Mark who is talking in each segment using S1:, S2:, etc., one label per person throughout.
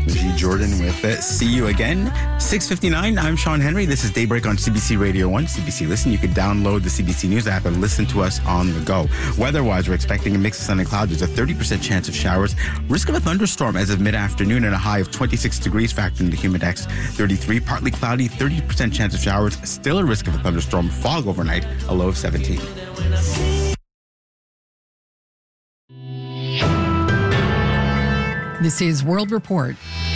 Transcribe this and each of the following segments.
S1: G. Jordan with See You Again. 6:59, I'm Sean Henry. This is Daybreak on CBC Radio 1. CBC Listen. You can download the CBC News app and listen to us on the go. Weather-wise, we're expecting a mix of sun and cloud. There's a 30% chance of showers. Risk of a thunderstorm as of mid-afternoon and a high of 26 degrees, factoring the humidex 33. Partly cloudy, 30% chance of showers. Still a risk of a thunderstorm. Fog overnight, a low of 17.
S2: This is World Report.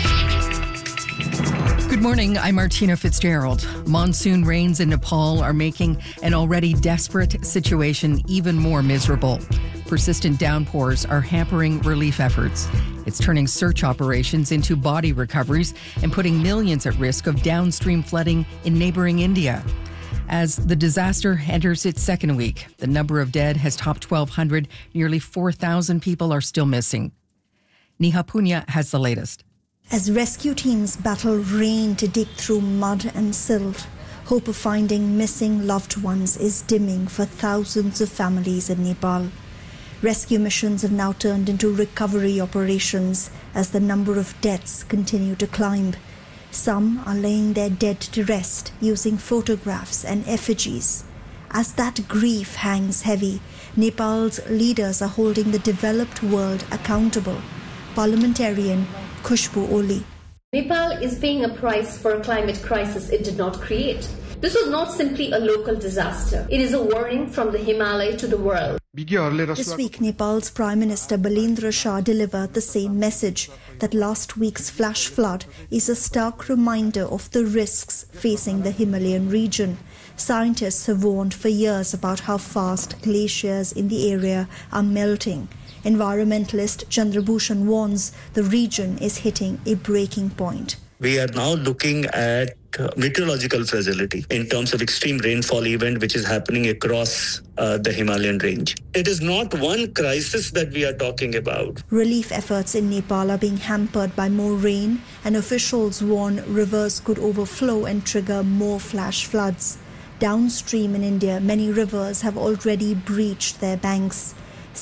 S2: Good morning, I'm Martina Fitzgerald. Monsoon rains in Nepal are making an already desperate situation even more miserable. Persistent downpours are hampering relief efforts. It's turning search operations into body recoveries and putting millions at risk of downstream flooding in neighboring India. As the disaster enters its second week, the number of dead has topped 1,200. Nearly 4,000 people are still missing. Neha Punya has the latest.
S3: As rescue teams battle rain to dig through mud and silt, hope of finding missing loved ones is dimming for thousands of families in Nepal. Rescue missions have now turned into recovery operations as the number of deaths continue to climb. Some are laying their dead to rest using photographs and effigies. As that grief hangs heavy, Nepal's leaders are holding the developed world accountable. Parliamentarian Khushbu Oli.
S4: Nepal is paying a price for a climate crisis it did not create. This was not simply a local disaster. It is a warning from the Himalaya to the world.
S3: This week, Nepal's Prime Minister Balendra Shah delivered the same message, that last week's flash flood is a stark reminder of the risks facing the Himalayan region. Scientists have warned for years about how fast glaciers in the area are melting. Environmentalist Chandrabhushan warns the region is hitting a breaking point.
S5: We are now looking at meteorological fragility in terms of extreme rainfall event which is happening across the Himalayan range. It is not one crisis that we are talking about.
S3: Relief efforts in Nepal are being hampered by more rain, and officials warn rivers could overflow and trigger more flash floods. Downstream in India, many rivers have already breached their banks.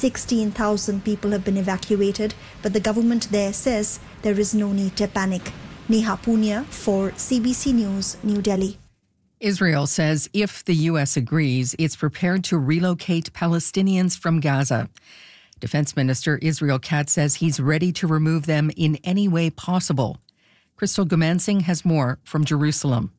S3: 16,000 people have been evacuated, but the government there says there is no need to panic. Neha Punya for CBC News, New Delhi.
S2: Israel says if the U.S. agrees, it's prepared to relocate Palestinians from Gaza. Defense Minister Israel Katz says he's ready to remove them in any way possible. Crystal Gumansing has more from Jerusalem.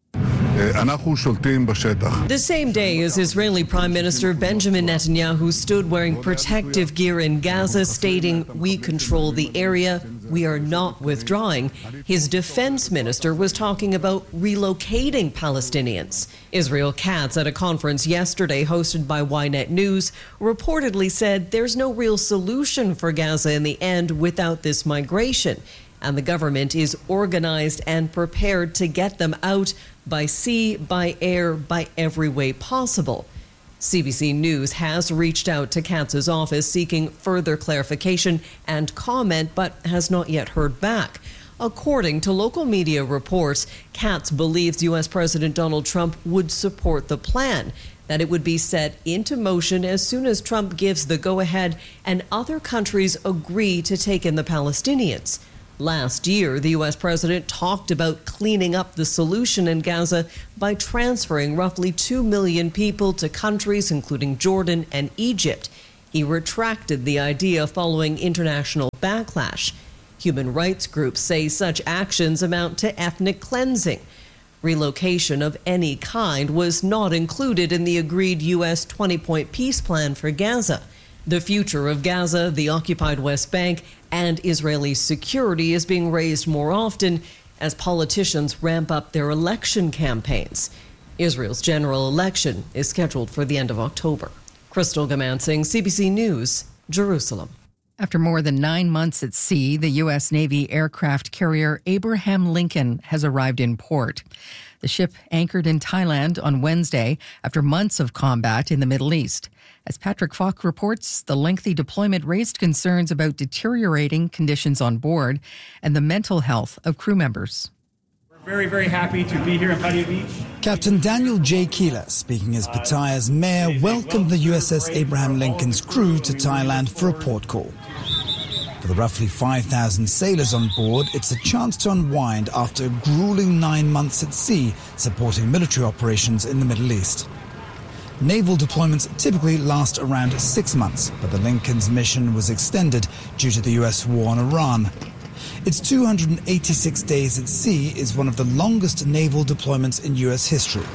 S6: The same day as Israeli Prime Minister Benjamin Netanyahu stood wearing protective gear in Gaza, stating, "We control the area, we are not withdrawing," his defense minister was talking about relocating Palestinians. Israel Katz, at a conference yesterday hosted by Ynet News, reportedly said there's no real solution for Gaza in the end without this migration, and the government is organized and prepared to get them out by sea, by air, by every way possible. CBC News has reached out to Katz's office seeking further clarification and comment, but has not yet heard back. According to local media reports, Katz believes U.S. President Donald Trump would support the plan, that it would be set into motion as soon as Trump gives the go-ahead and other countries agree to take in the Palestinians. Last year, the U.S. president talked about cleaning up the solution in Gaza by transferring roughly 2 million people to countries including Jordan and Egypt. He retracted the idea following international backlash. Human rights groups say such actions amount to ethnic cleansing. Relocation of any kind was not included in the agreed U.S. 20-point peace plan for Gaza. The future of Gaza, the occupied West Bank, and Israeli security is being raised more often as politicians ramp up their election campaigns. Israel's general election is scheduled for the end of October. Crystal Gumansing, CBC News, Jerusalem.
S2: After more than 9 months at sea, the U.S. Navy aircraft carrier Abraham Lincoln has arrived in port. The ship anchored in Thailand on Wednesday after months of combat in the Middle East. As Patrick Falk reports, the lengthy deployment raised concerns about deteriorating conditions on board and the mental health of crew members.
S7: We're very, very happy to be here in Pattaya Beach.
S8: Captain Daniel J. Keeler, speaking as Pattaya's mayor, welcomed the USS Abraham Lincoln's crew to Thailand for a port call. For the roughly 5,000 sailors on board, it's a chance to unwind after a grueling 9 months at sea supporting military operations in the Middle East. Naval deployments typically last around 6 months, but the Lincoln's mission was extended due to the US war on Iran. Its 286 days at sea is one of the longest naval deployments in US history.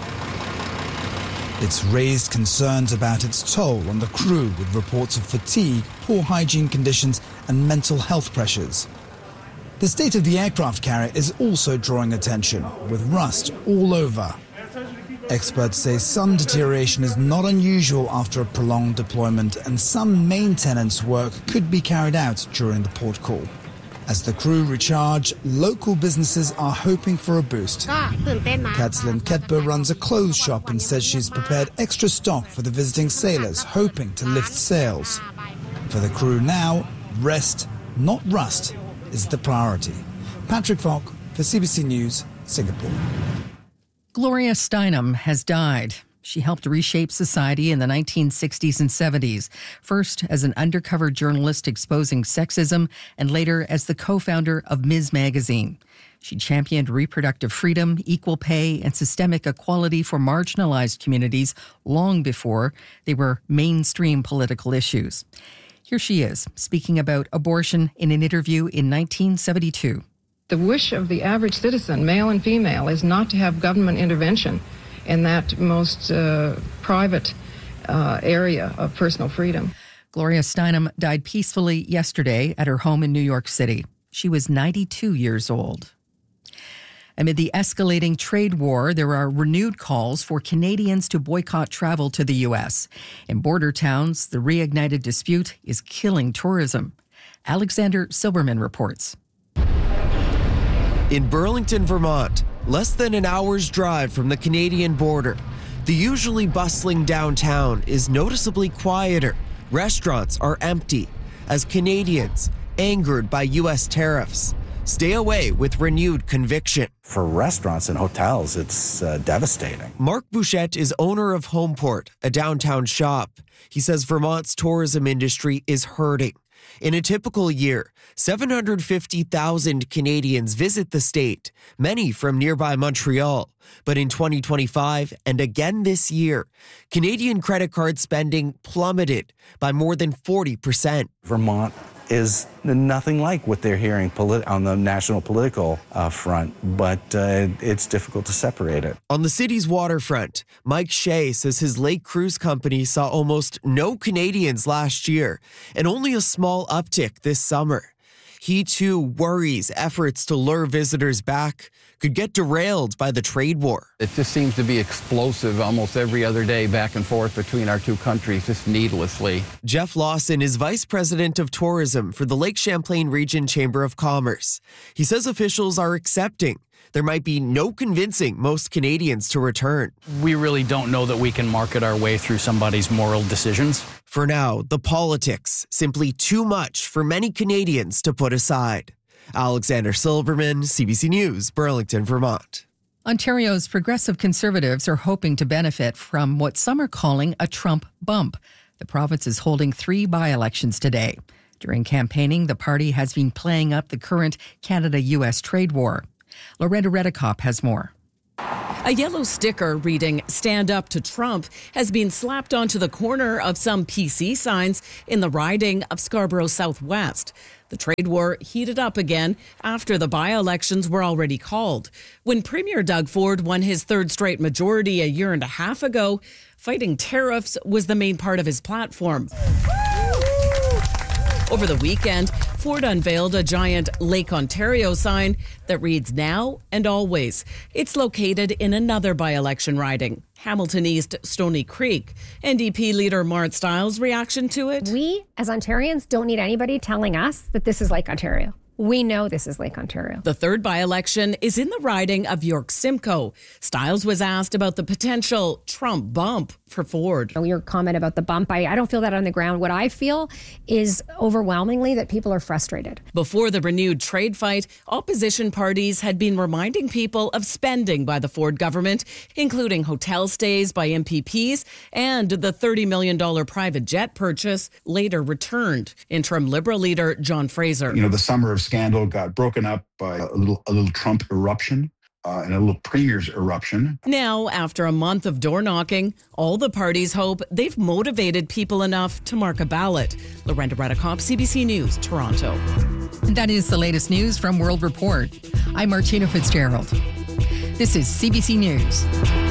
S8: It's raised concerns about its toll on the crew, with reports of fatigue, poor hygiene conditions and mental health pressures. The state of the aircraft carrier is also drawing attention, with rust all over. Experts say some deterioration is not unusual after a prolonged deployment, and some maintenance work could be carried out during the port call. As the crew recharge, local businesses are hoping for a boost. Katslyn Ketber runs a clothes shop and says she's prepared extra stock for the visiting sailors, hoping to lift sales. For the crew now, rest, not rust, is the priority. Patrick Falk for CBC News, Singapore.
S2: Gloria Steinem has died. She helped reshape society in the 1960s and 70s, first as an undercover journalist exposing sexism, and later as the co-founder of Ms. Magazine. She championed reproductive freedom, equal pay, and systemic equality for marginalized communities long before they were mainstream political issues. Here she is, speaking about abortion in an interview in 1972.
S9: The wish of the average citizen, male and female, is not to have government intervention in that most private area of personal freedom.
S2: Gloria Steinem died peacefully yesterday at her home in New York City. She was 92 years old. Amid the escalating trade war, there are renewed calls for Canadians to boycott travel to the U.S. In border towns, the reignited dispute is killing tourism. Alexander Silberman reports.
S10: In Burlington, Vermont, less than an hour's drive from the Canadian border, the usually bustling downtown is noticeably quieter. Restaurants are empty as Canadians, angered by U.S. tariffs, stay away with renewed conviction.
S11: For restaurants and hotels, it's devastating.
S10: Mark Bouchette is owner of Homeport, a downtown shop. He says Vermont's tourism industry is hurting. In a typical year, 750,000 Canadians visit the state, many from nearby Montreal. But in 2025 and again this year, Canadian credit card spending plummeted by more than 40%.
S11: Vermont is nothing like what they're hearing on the national political front, but it's difficult to separate it.
S10: On the city's waterfront, Mike Shea says his lake cruise company saw almost no Canadians last year and only a small uptick this summer. He too worries efforts to lure visitors back could get derailed by the trade war.
S12: It just seems to be explosive almost every other day, back and forth between our two countries, just needlessly.
S10: Jeff Lawson is vice president of tourism for the Lake Champlain Region Chamber of Commerce. He says officials are accepting there might be no convincing most Canadians to return.
S13: We really don't know that we can market our way through somebody's moral decisions.
S10: For now, the politics, simply too much for many Canadians to put aside. Alexander Silberman, CBC News, Burlington, Vermont.
S2: Ontario's progressive Conservatives are hoping to benefit from what some are calling a Trump bump. The province is holding 3 by-elections today. During campaigning, the party has been playing up the current Canada-U.S. trade war. Loretta Redekop has more.
S14: A yellow sticker reading "Stand Up to Trump" has been slapped onto the corner of some PC signs in the riding of Scarborough Southwest. The trade war heated up again after the by-elections were already called. When Premier Doug Ford won his 3rd straight majority a year and a half ago, fighting tariffs was the main part of his platform. Over the weekend, Ford unveiled a giant Lake Ontario sign that reads "Now and Always." It's located in another by-election riding, Hamilton East, Stony Creek. NDP leader Mart Stiles' reaction to it?
S15: We, as Ontarians, don't need anybody telling us that this is Lake Ontario. We know this is Lake Ontario.
S14: The third by-election is in the riding of York-Simcoe. Stiles was asked about the potential Trump bump for Ford.
S15: Your comment about the bump, I don't feel that on the ground. What I feel is overwhelmingly that people are frustrated.
S14: Before the renewed trade fight, opposition parties had been reminding people of spending by the Ford government, including hotel stays by MPPs and the $30 million private jet purchase later returned. Interim Liberal leader John Fraser.
S16: The summer of scandal got broken up by a little Trump eruption. And a little Premier's eruption.
S14: Now, after a month of door knocking, all the parties hope they've motivated people enough to mark a ballot. Lorenda Redekop, CBC News, Toronto.
S2: That is the latest news from World Report. I'm Martina Fitzgerald. This is CBC News.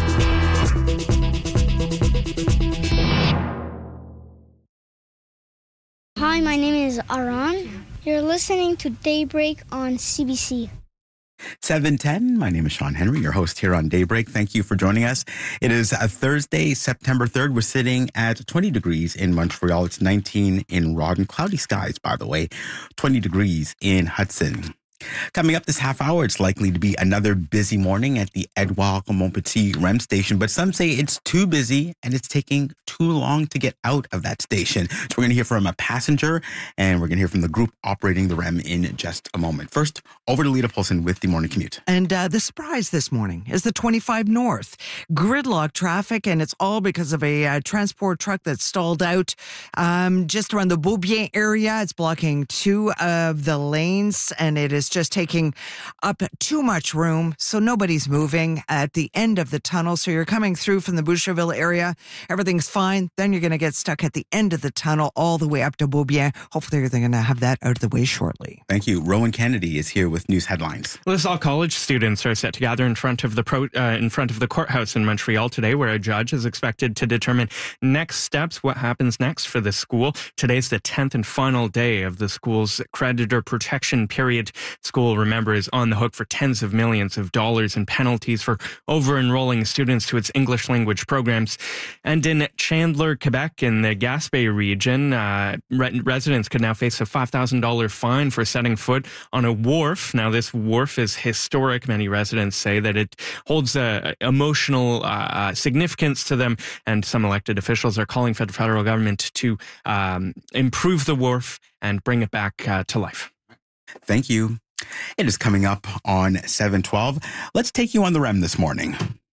S17: Hi, my name is Aran. You're listening to Daybreak on CBC.
S1: 7:10. My name is Sean Henry, your host here on Daybreak. Thank you for joining us. It is a Thursday, September 3rd. We're sitting at 20 degrees in Montreal. It's 19 in Rawdon. Cloudy skies, by the way. 20 degrees in Hudson. Coming up this half hour, it's likely to be another busy morning at the Edouard Montpetit REM station, but some say it's too busy and it's taking too long to get out of that station. So we're going to hear from a passenger and we're going to hear from the group operating the REM in just a moment. First, over to Lita Polson with the morning commute.
S18: And the surprise this morning is the 25 North. Gridlock traffic, and it's all because of a transport truck that stalled out just around the Beaubien area. It's blocking two of the lanes, and it is just taking up too much room, so nobody's moving at the end of the tunnel. So you're coming through from the Boucherville area, everything's fine, then you're going to get stuck at the end of the tunnel all the way up to Beaubien. Hopefully they're going to have that out of the way shortly.
S1: Thank you. Rowan Kennedy is here with news headlines.
S19: LaSalle College students are set to gather in front of the courthouse in Montreal today, where a judge is expected to determine next steps, what happens next for the school. Today's the 10th and final day of the school's creditor protection period. School, remember, is on the hook for tens of millions of dollars in penalties for over-enrolling students to its English language programs. And in Chandler, Quebec, in the Gaspé region, residents could now face a $5,000 fine for setting foot on a wharf. Now, this wharf is historic. Many residents say that it holds emotional significance to them, and some elected officials are calling for the federal government to improve the wharf and bring it back to life.
S1: Thank you. It is coming up on 7:12. Let's take you on the REM this morning.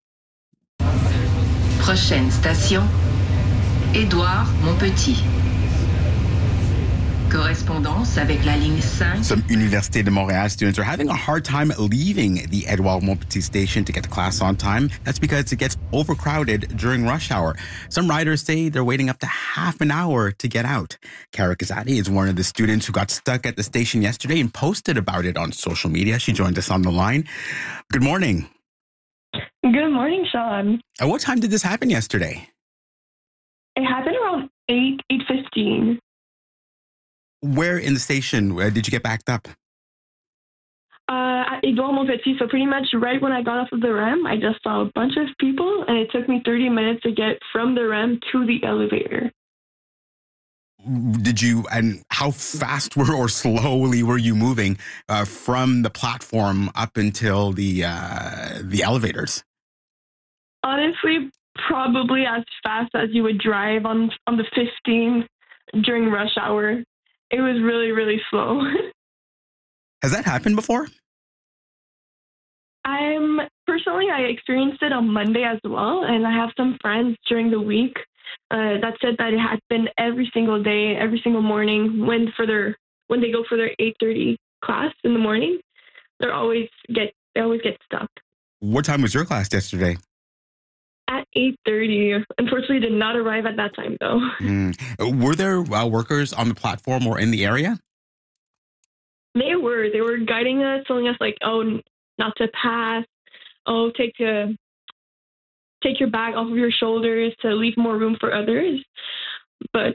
S20: Prochaine station, Édouard Montpetit. Correspondance avec la ligne 5.
S1: Some Université de Montréal students are having a hard time leaving the Edouard Montpetit station to get to class on time. That's because it gets overcrowded during rush hour. Some riders say they're waiting up to half an hour to get out. Kara Kazadi is one of the students who got stuck at the station yesterday and posted about it on social media. She joined us on the line. Good morning.
S21: Good morning, Sean.
S1: At what time did this happen yesterday?
S21: It happened around 8:15.
S1: Where in the station did you get backed up?
S21: At Edouard Montpetit. So pretty much right when I got off of the REM, I just saw a bunch of people, and it took me 30 minutes to get from the REM to the elevator.
S1: And how fast or slowly were you moving from the platform up until the elevators?
S21: Honestly, probably as fast as you would drive on the 15 during rush hour. It was really, really slow.
S1: Has that happened before?
S21: Personally, I experienced it on Monday as well, and I have some friends during the week that said that it had been every single day, every single morning when they go for their 8:30 class in the morning. They always get stuck.
S1: What time was your class yesterday?
S21: At 8:30. Unfortunately, did not arrive at that time, though.
S1: Were there workers on the platform or in the area?
S21: They were guiding us, telling us, like, oh, not to pass. Oh, take your bag off of your shoulders to leave more room for others. But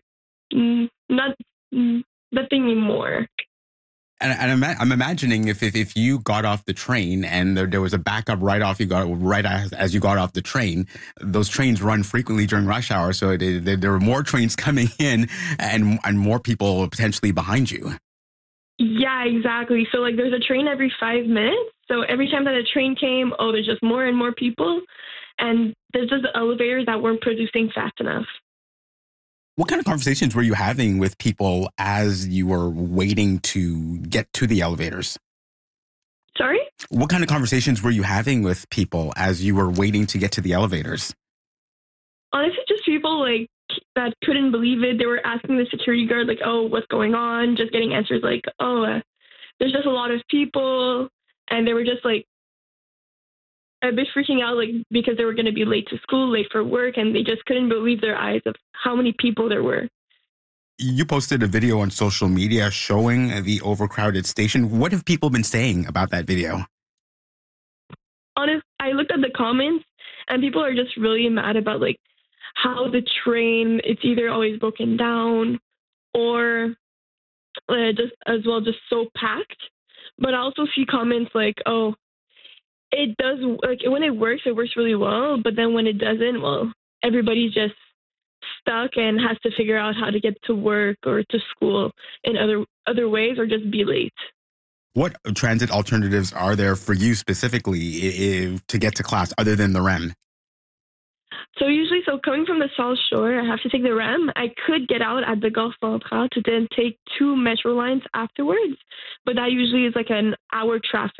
S21: nothing more.
S1: And I'm imagining if you got off the train and there was a backup right as you got off the train, those trains run frequently during rush hour, so there were more trains coming in and more people potentially behind you.
S21: Yeah, exactly. So like there's a train every 5 minutes. So every time that a train came, there's just more and more people. And there's just elevators that weren't producing fast enough.
S1: What kind of conversations were you having with people as you were waiting to get to the elevators?
S21: Sorry?
S1: What kind of conversations were you having with people as you were waiting to get to the elevators?
S21: Honestly, just people like that couldn't believe it. They were asking the security guard, like, oh, what's going on? Just getting answers like, there's just a lot of people. And they were just like a bit freaking out, like, because they were going to be late to school, late for work. And they just couldn't believe their eyes of how many people there were.
S1: You posted a video on social media showing the overcrowded station. What have people been saying about that video?
S21: Honestly, I looked at the comments and people are just really mad about like how the train, it's either always broken down or just so packed. But I also see comments like, oh, it does, like when it works really well. But then when it doesn't, well, everybody's just stuck and has to figure out how to get to work or to school in other ways or just be late.
S1: What transit alternatives are there for you specifically to get to class other than the REM?
S21: So coming from the South Shore, I have to take the REM. I could get out at the Gare Centrale to then take 2 metro lines afterwards, but that usually is like an hour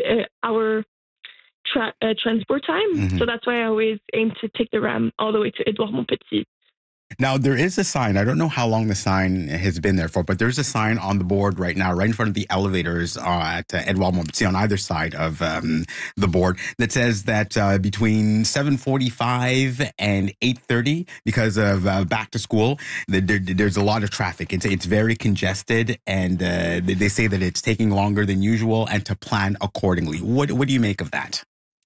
S21: transport time. Mm-hmm. So that's why I always aim to take the REM all the way to Édouard-Montpetit.
S1: Now, there is a sign. I don't know how long the sign has been there for, but there's a sign on the board right now, right in front of the elevators at Édouard-Montpetit on either side of the board that says that between 7:45 and 8:30, because of back to school, there's a lot of traffic. It's very congested, and they say that it's taking longer than usual and to plan accordingly. What do you make of that?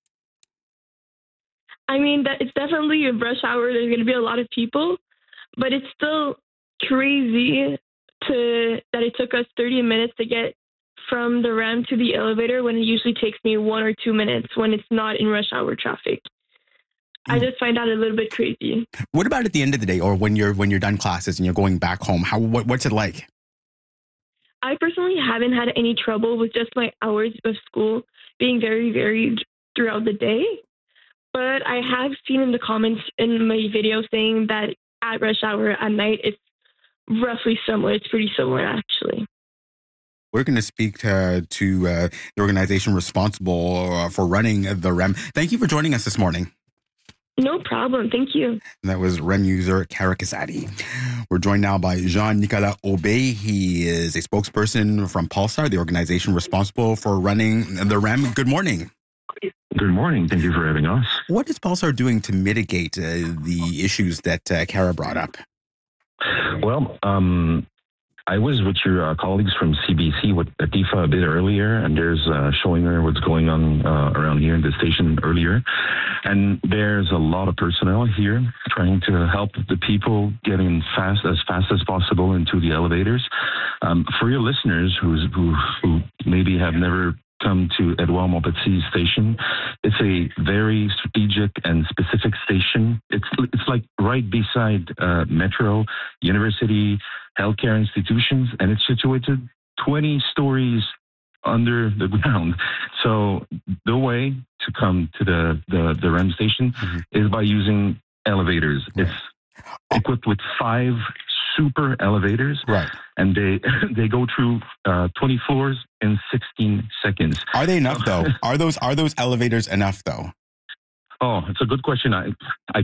S21: I mean, that it's definitely a rush hour. There's going to be a lot of people. But it's still crazy that it took us 30 minutes to get from the REM to the elevator when it usually takes me 1 or 2 minutes when it's not in rush hour traffic. I just find that a little bit crazy.
S1: What about at the end of the day or when you're done classes and you're going back home? What's it like?
S21: I personally haven't had any trouble with just my hours of school being very varied throughout the day. But I have seen in the comments in my video saying that at rush hour at night, it's roughly similar. It's pretty similar, actually.
S1: We're going to speak to the organization responsible for running the REM. Thank you for joining us this morning.
S21: No problem. Thank you.
S1: That was REM user Kara Kazadi. We're joined now by Jean-Nicolas Aubé. He is a spokesperson from Pulsar, the organization responsible for running the REM. Good morning.
S4: Good morning. Thank you for having us.
S1: What is Pulsar doing to mitigate the issues that Kara brought up?
S4: Well, I was with your colleagues from CBC with Atifa a bit earlier, and there's showing her what's going on around here in the station earlier. And there's a lot of personnel here trying to help the people get in as fast as possible into the elevators. For your listeners who maybe have never come to Édouard-Montpetit station, it's a very strategic and specific station. It's like right beside metro, university, healthcare institutions, and it's situated 20 stories under the ground. So the way to come to the REM station is by using elevators. Right. It's equipped with 5 super elevators,
S1: right?
S4: And they go through 20 floors in 16 seconds.
S1: Are they enough though? Are those elevators enough though?
S4: Oh, it's a good question. I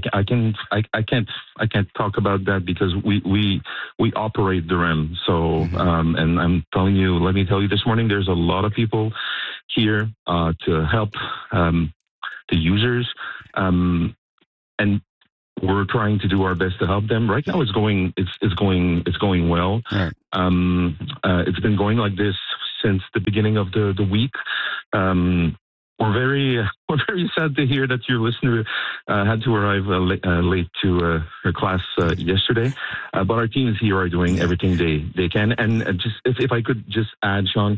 S4: can't talk about that because we operate the REM. So and I'm telling you, let me tell you, this morning there's a lot of people here to help the users, and we're trying to do our best to help them. Right now, it's going well.
S1: Right.
S4: It's been going like this since the beginning of the week. We're very sad to hear that your listener had to arrive late to her class yesterday. But our teams here are doing everything they can. And just if I could just add, Sean,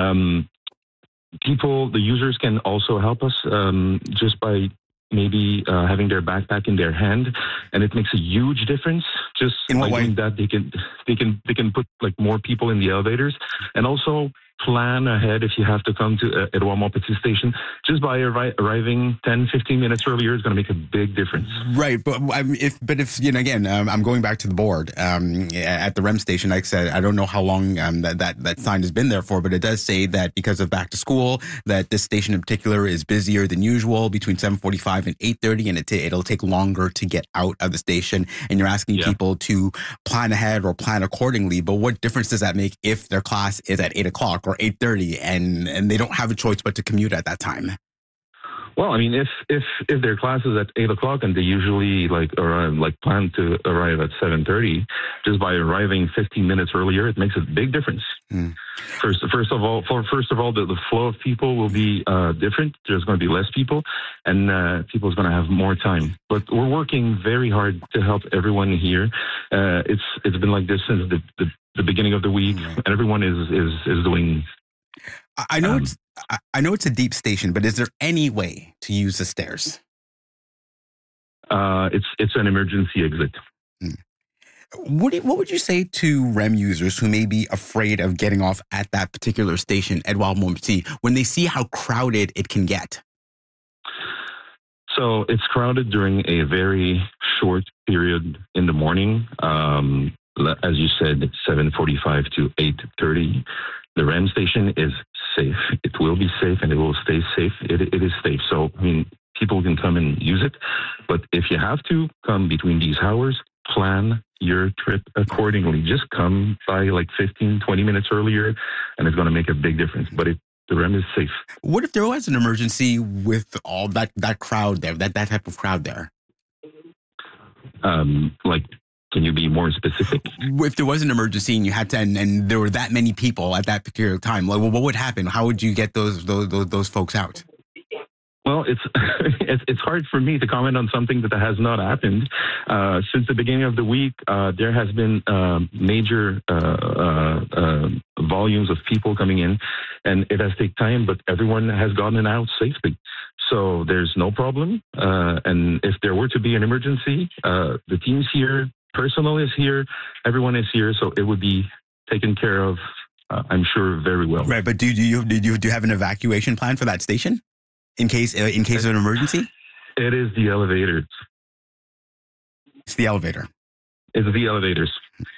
S4: the users can also help us just by maybe having their backpack in their hand, and it makes a huge difference. Just
S1: in
S4: by
S1: what way?
S4: Doing that, they can put like more people in the elevators, and also plan ahead if you have to come to Edouard Montpetit station. Just by arriving 10, 15 minutes earlier is going to make a big difference.
S1: Right, but if you know, again, I'm going back to the board at the REM station. Like I said, I don't know how long that sign has been there for, but it does say that because of back to school, that this station in particular is busier than usual between 7:45 and 8:30, and it'll take longer to get out of the station. And you're asking people to plan ahead or plan accordingly. But what difference does that make if their class is at 8 o'clock or 8:30 and they don't have a choice but to commute at that time?
S4: Well, I mean, if their class is at 8 o'clock and they usually plan to arrive at 7:30, just by arriving 15 minutes earlier, it makes a big difference. First of all, the flow of people will be different. There's going to be less people, and people's going to have more time. But we're working very hard to help everyone here. It's been like this since the beginning of the week, and everyone is doing.
S1: I know it's a deep station, but is there any way to use the stairs?
S4: It's an emergency exit.
S1: What would you say to REM users who may be afraid of getting off at that particular station, Edouard Montpetit, when they see how crowded it can get?
S4: So it's crowded during a very short period in the morning. As you said, 7:45 to 8:30. The REM station is safe. It will be safe and it will stay safe. It is safe. So, I mean, people can come and use it. But if you have to come between these hours, plan your trip accordingly. Just come by like 15, 20 minutes earlier, and it's going to make a big difference. But the REM is safe.
S1: What if there was an emergency with all that crowd there, that type of crowd there?
S4: Can you be more specific?
S1: If there was an emergency and you had to, and there were that many people at that particular time, what would happen? How would you get those folks out?
S4: Well, it's hard for me to comment on something that has not happened. Since the beginning of the week, there has been major volumes of people coming in, and it has taken time, but everyone has gotten out safely. So there's no problem. And if there were to be an emergency, the team's here, personnel is here, everyone is here, so it would be taken care of, I'm sure, very well.
S1: Right, but do you have an evacuation plan for that station in case of an emergency?
S4: It is the elevators.
S1: It's the elevator.
S4: It's the elevators.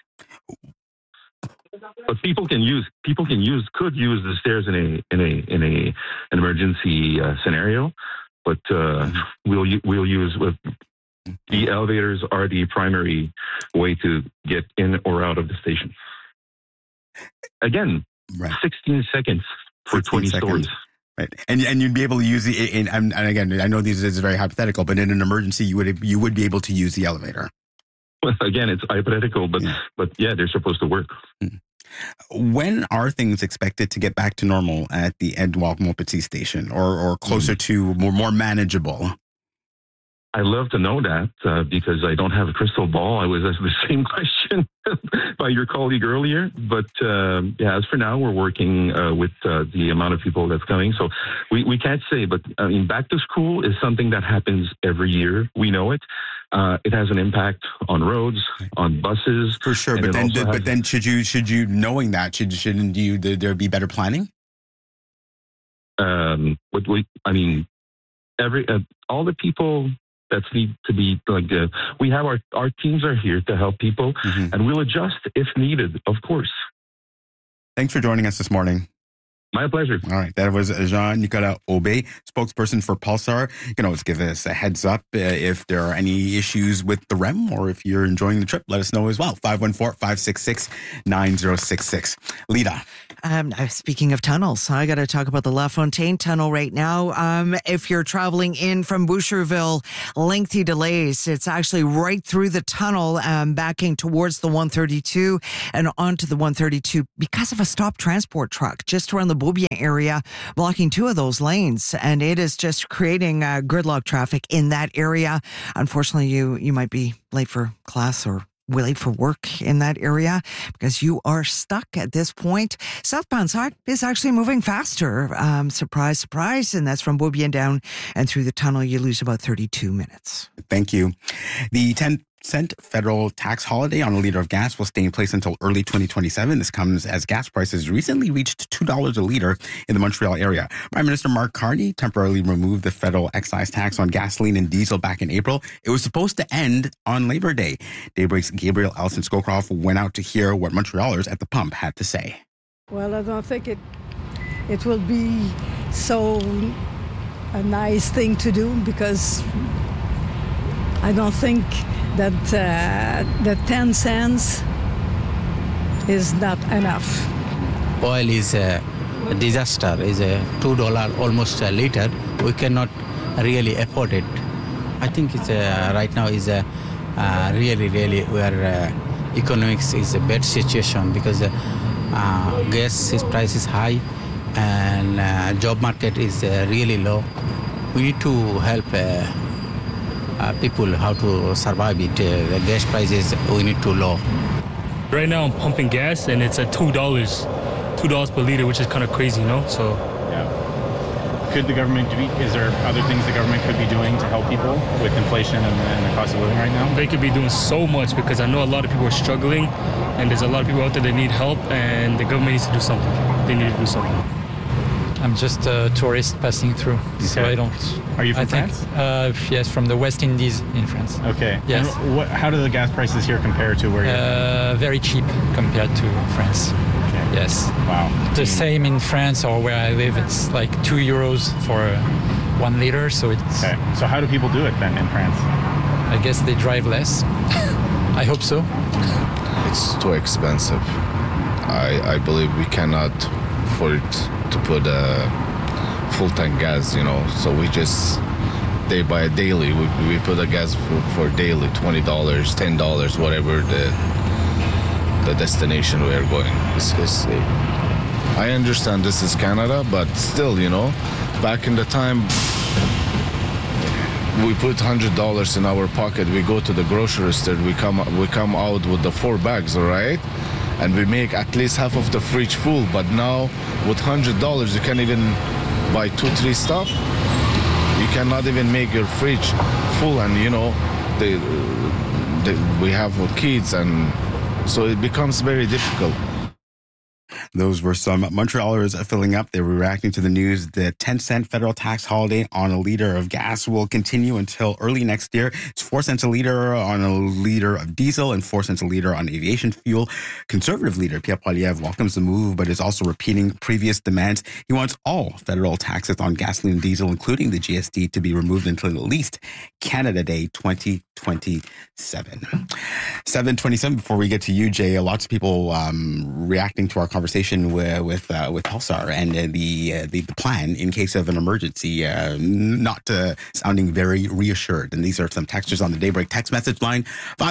S4: But people could use the stairs in an emergency scenario. But we'll use. The elevators are the primary way to get in or out of the station. Again, 16 seconds for 20 stores.
S1: Right, and you'd be able to use and again, I know this is very hypothetical, but in an emergency, you would be able to use the elevator.
S4: Well, again, it's hypothetical, but yeah, they're supposed to work.
S1: When are things expected to get back to normal at the Edouard Montpetit station, or closer to more manageable?
S4: I love to know that because I don't have a crystal ball. I was asked the same question by your colleague earlier. But as for now, we're working with the amount of people that's coming. So we can't say, but I mean, back to school is something that happens every year. We know it. It has an impact on roads, on buses.
S1: For sure. But then should you knowing that, shouldn't there be better planning?
S4: All the people that need to be we have our teams are here to help people, and we'll adjust if needed, of course.
S1: Thanks for joining us this morning.
S4: My pleasure.
S1: All right. That was Jean-Nicolas Aubé, spokesperson for Pulsar. You can always give us a heads up if there are any issues with the REM, or if you're enjoying the trip, let us know as well. 514-566-9066. Lita.
S18: Speaking of tunnels, I got to talk about the La Fontaine Tunnel right now. If you're traveling in from Boucherville, lengthy delays. It's actually right through the tunnel, backing towards the 132 and onto the 132 because of a stopped transport truck just around the Beaubien area, blocking two of those lanes. And it is just creating gridlock traffic in that area. Unfortunately, you might be late for class or late for work in that area because you are stuck at this point. Southbound side is actually moving faster. Surprise, surprise. And that's from Beaubien down and through the tunnel. You lose about 32 minutes.
S1: Thank you. The 10th 10-cent federal tax holiday on a liter of gas will stay in place until early 2027. This comes as gas prices recently reached $2 a liter in the Montreal area. Prime Minister Mark Carney temporarily removed the federal excise tax on gasoline and diesel back in April. It was supposed to end on Labor Day. Daybreak's Gabriel Allison Scowcroft went out to hear what Montrealers at the pump had to say.
S5: Well, I don't think it will be so a nice thing to do, because I don't think that the 10 cents is not enough.
S22: Oil is a disaster. Is a $2 almost a liter. We cannot really afford it. I think it's right now is a really where economics is a bad situation, because gas price is high and job market is really low. We need to help people how to survive it. The gas prices we need to low.
S23: Right now I'm pumping gas and it's at $2 per liter, which is kind of crazy, you know? So
S24: yeah. Could the government is there other things the government could be doing to help people with inflation and the cost of living right now?
S23: They could be doing so much, because I know a lot of people are struggling and there's a lot of people out there that need help, and the government needs to do something. They need to do something.
S25: I'm just a tourist passing through, so I don't.
S24: Are you from France?
S25: Yes, from the West Indies in France.
S24: Okay.
S25: Yes.
S24: And how do the gas prices here compare to where you're
S25: very cheap compared to France.
S24: Okay.
S25: Yes.
S24: Wow.
S25: The same in France, or where I live, it's like €2 for 1 liter. So it's.
S24: Okay. So how do people do it then in France?
S25: I guess they drive less. I hope so.
S26: It's too expensive. I believe we cannot afford to put full tank gas, you know. So we just day by daily we put a gas for daily $20, $10, whatever the destination we are going. I understand this is Canada, but still, you know, back in the time we put $100 in our pocket. We go to the grocery store. We come out with the 4 bags, all right? And we make at least half of the fridge full. But now with $100, you can't even buy 2-3 stuff. You cannot even make your fridge full. And you know, we have kids, and so it becomes very difficult.
S1: Those were some Montrealers filling up. They were reacting to the news. The 10-cent federal tax holiday on a liter of gas will continue until early next year. It's 4 cents a liter on a liter of diesel and 4 cents a liter on aviation fuel. Conservative leader Pierre Poilievre welcomes the move, but is also repeating previous demands. He wants all federal taxes on gasoline and diesel, including the GST, to be removed until at least Canada Day 2027. 7:27. Before we get to you, Jay, lots of people reacting to our conversation with Pulsar and the plan in case of an emergency, not sounding very reassured. And these are some texters on the Daybreak text message line,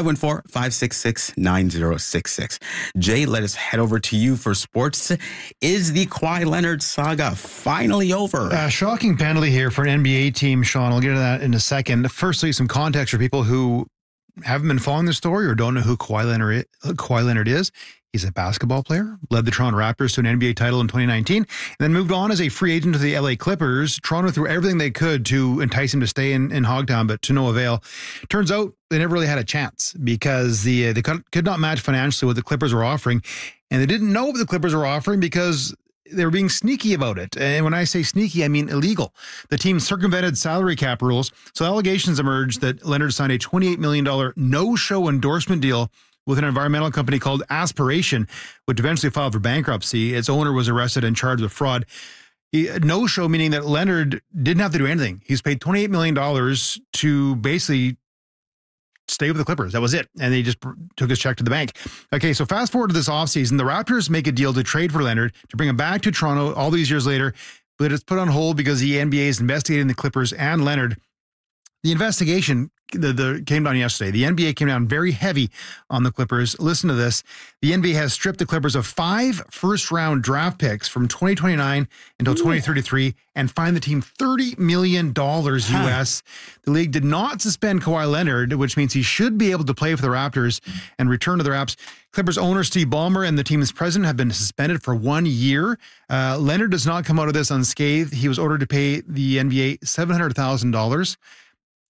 S1: 514-566-9066. Jay, let us head over to you for sports. Is the Kawhi Leonard saga finally over?
S27: Shocking penalty here for an NBA team, Sean. I'll get to that in a second. Firstly, some context for people who haven't been following the story or don't know who Kawhi Leonard is. He's a basketball player, led the Toronto Raptors to an NBA title in 2019, and then moved on as a free agent to the LA Clippers. Toronto threw everything they could to entice him to stay in Hogtown, but to no avail. Turns out they never really had a chance because they could not match financially what the Clippers were offering, and they didn't know what the Clippers were offering because they were being sneaky about it. And when I say sneaky, I mean illegal. The team circumvented salary cap rules, so allegations emerged that Leonard signed a $28 million no-show endorsement deal with an environmental company called Aspiration, which eventually filed for bankruptcy. Its owner was arrested and charged with fraud. No-show meaning that Leonard didn't have to do anything. He's paid $28 million to basically stay with the Clippers. That was it. And they just took his check to the bank. Okay, so fast forward to this offseason. The Raptors make a deal to trade for Leonard, to bring him back to Toronto all these years later, but it's put on hold because the NBA is investigating the Clippers and Leonard. The investigation came down yesterday. The NBA came down very heavy on the Clippers. Listen to this. The NBA has stripped the Clippers of 5 first-round draft picks from 2029 until 2033 and fined the team $30 million US. The league did not suspend Kawhi Leonard, which means he should be able to play for the Raptors and return to the Raps. Clippers owner Steve Ballmer and the team's president have been suspended for 1 year. Leonard does not come out of this unscathed. He was ordered to pay the NBA $700,000.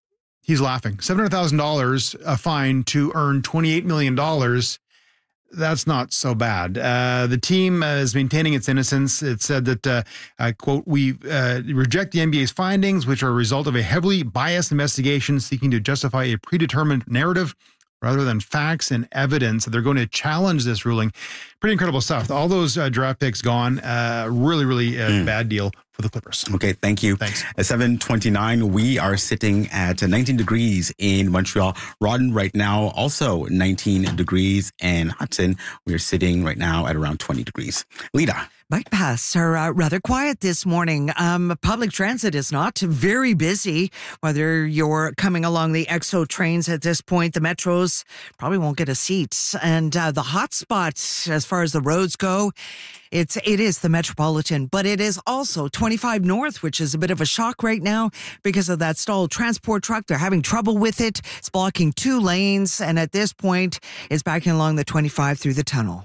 S27: He's laughing. $700,000 a fine to earn $28 million. That's not so bad. The team is maintaining its innocence. It said that, quote, we reject the NBA's findings, which are a result of a heavily biased investigation seeking to justify a predetermined narrative rather than facts and evidence. They're going to challenge this ruling. Pretty incredible stuff. All those draft picks gone. Really bad deal for the Clippers.
S1: Okay, thank you.
S27: Thanks.
S1: At 7:29, we are sitting at 19 degrees in Montreal. Rawdon right now also 19 degrees, and Hudson, we are sitting right now at around 20 degrees. Lita.
S18: Bike paths are rather quiet this morning. Public transit is not very busy. Whether you're coming along the EXO trains at this point, the metros probably won't get a seat. And the hot spots, as far as the roads go, it is the Metropolitan, but it is also 25 North, which is a bit of a shock right now because of that stalled transport truck. They're having trouble with it. It's blocking 2 lanes, and at this point, it's backing along the 25 through the tunnel.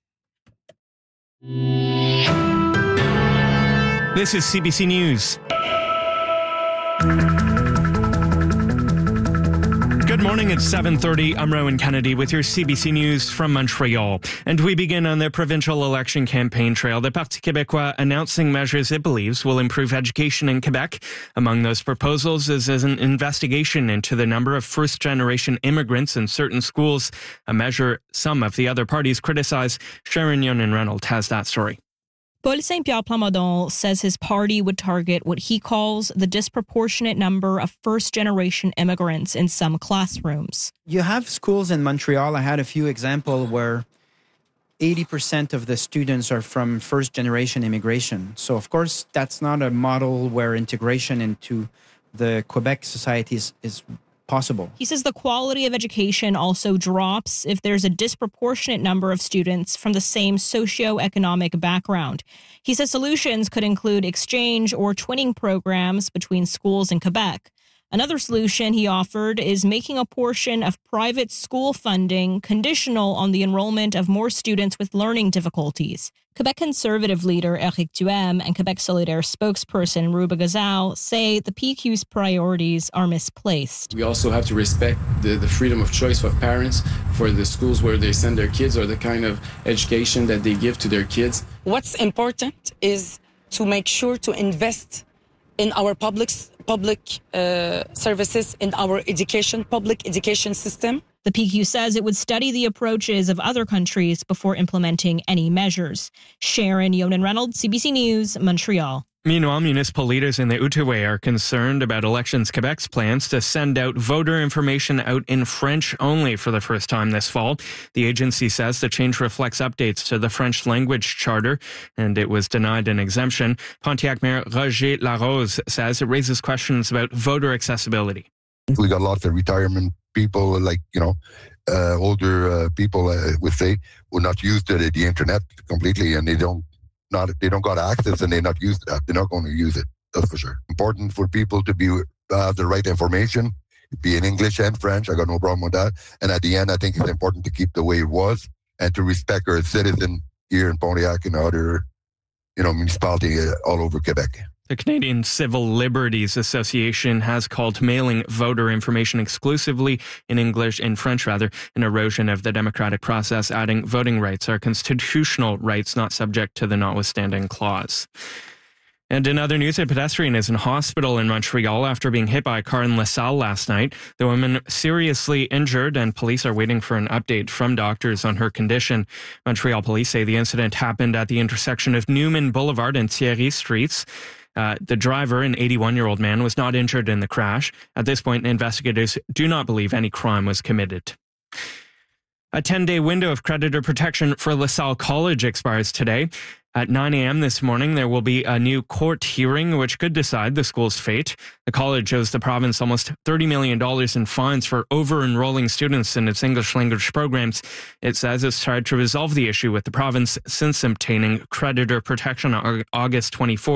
S19: This is CBC News. Good morning, it's 7:30. I'm Rowan Kennedy with your CBC News from Montreal. And we begin on the provincial election campaign trail. The Parti Québécois announcing measures it believes will improve education in Quebec. Among those proposals is an investigation into the number of first-generation immigrants in certain schools, a measure some of the other parties criticize. Sharon Yonan-Reynolds has that story.
S3: Paul Saint-Pierre Plamondon says his party would target what he calls the disproportionate number of first-generation immigrants in some classrooms.
S6: You have schools in Montreal. I had a few examples where 80% of the students are from first-generation immigration. So, of course, that's not a model where integration into the Quebec society is possible.
S3: He says the quality of education also drops if there's a disproportionate number of students from the same socioeconomic background. He says solutions could include exchange or twinning programs between schools in Quebec. Another solution he offered is making a portion of private school funding conditional on the enrollment of more students with learning difficulties. Quebec Conservative leader Éric Duhaime and Quebec Solidaire spokesperson Ruba Gazal say the PQ's priorities are misplaced.
S7: We also have to respect the freedom of choice of parents for the schools where they send their kids or the kind of education that they give to their kids.
S8: What's important is to make sure to invest in our public services, in our public education system.
S3: The PQ says it would study the approaches of other countries before implementing any measures. Sharon Yonan-Reynolds, CBC News, Montreal.
S19: Meanwhile, municipal leaders in the Outaouais are concerned about Elections Quebec's plans to send out voter information out in French only for the first time this fall. The agency says the change reflects updates to the French language charter, and it was denied an exemption. Pontiac Mayor Roger Larose says it raises questions about voter accessibility.
S9: We got lots of retirement people, older people, would say, who are not used to the internet completely, and they don't got access, and they're not used to that. They're not going to use it, that's for sure. Important for people to have the right information, be in English and French. I got no problem with that. And at the end, I think it's important to keep the way it was and to respect our citizen here in Pontiac and other, municipality all over Quebec.
S19: The Canadian Civil Liberties Association has called mailing voter information exclusively in French, an erosion of the democratic process, adding voting rights are constitutional rights not subject to the notwithstanding clause. And in other news, a pedestrian is in hospital in Montreal after being hit by a car in LaSalle last night. The woman seriously injured, and police are waiting for an update from doctors on her condition. Montreal police say the incident happened at the intersection of Newman Boulevard and Thierry Streets. The driver, an 81-year-old man, was not injured in the crash. At this point, investigators do not believe any crime was committed. A 10-day window of creditor protection for LaSalle College expires today. At 9 a.m. this morning, there will be a new court hearing which could decide the school's fate. The college owes the province almost $30 million in fines for over-enrolling students in its English language programs. It says it's tried to resolve the issue with the province since obtaining creditor protection on August 24th.